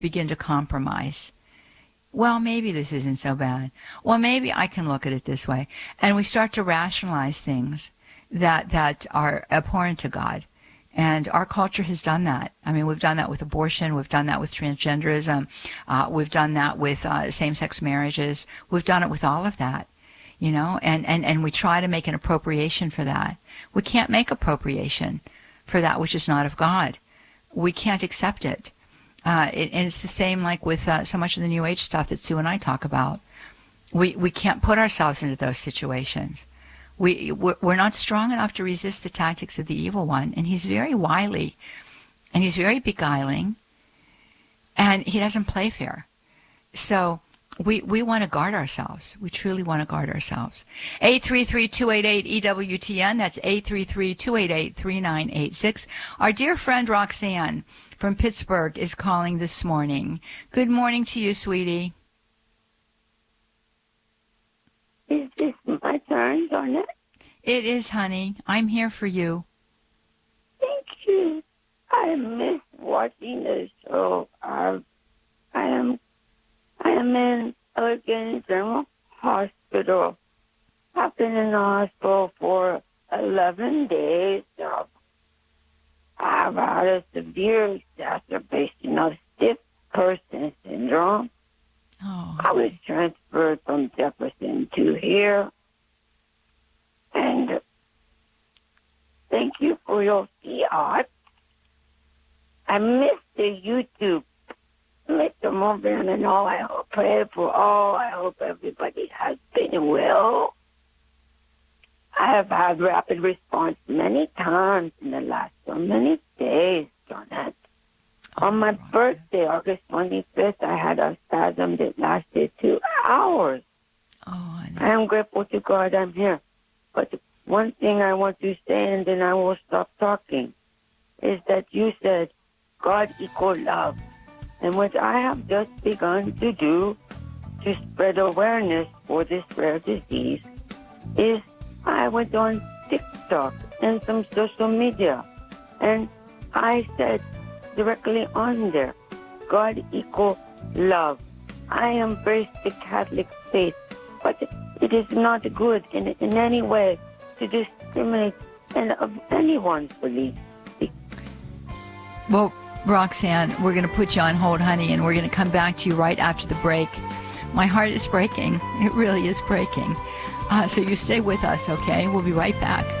begin to compromise. Well, maybe this isn't so bad. Well, maybe I can look at it this way. And we start to rationalize things that are abhorrent to God. And our culture has done that. I mean, we've done that with abortion. We've done that with transgenderism. We've done that with same-sex marriages. We've done it with all of that, you know, and we try to make an appropriation for that. We can't make appropriation for that which is not of God. We can't accept it. And it's the same like with so much of the New Age stuff that Sue and I talk about. We can't put ourselves into those situations. We're not strong enough to resist the tactics of the evil one, and he's very wily, and he's very beguiling, and he doesn't play fair. So we want to guard ourselves. We truly want to guard ourselves. 833-288-EWTN. That's 833-288-3986. Our dear friend Roxanne from Pittsburgh is calling this morning. Good morning to you, sweetie. Is this my turn, Donna? It is, honey. I'm here for you. Thank you. I miss watching the show. I am in Allegheny General Hospital. I've been in the hospital for 11 days. I've had a severe exacerbation of stiff person syndrome. Oh. I was transferred from Jefferson to here. And thank you for your fiat. I missed the YouTube. Mr. Morgan and all, I hope, pray for all. I hope everybody has been well. I have had rapid response many times in the last so many days, Jonette. On my birthday, August 25th, I had a spasm that lasted 2 hours. Oh, I am grateful to God I'm here. But one thing I want to say, and then I will stop talking, is that you said God equals love. And what I have just begun to do to spread awareness for this rare disease is I went on TikTok and some social media, and I said directly on there, God equals love. I embrace the Catholic faith, but it is not good in any way to discriminate of anyone's belief. Well, Roxanne, we're going to put you on hold, honey, and we're going to come back to you right after the break. My heart is breaking. It really is breaking. So you stay with us, okay? We'll be right back.